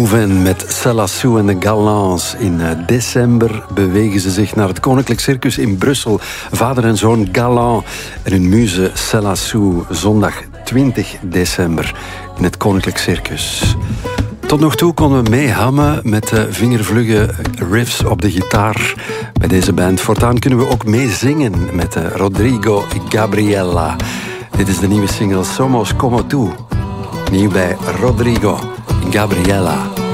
Mouven met Salassou en de Galants. In december bewegen ze zich naar het Koninklijk Circus in Brussel. Vader en zoon Galant en hun muze Salassou. Zondag 20 december in het Koninklijk Circus. Tot nog toe konden we meehammen met vingervlugge riffs op de gitaar bij deze band. Voortaan kunnen we ook meezingen met Rodrigo Gabriela. Dit is de nieuwe single Somos Como Tú. Nieuw bij Rodrigo Gabriela.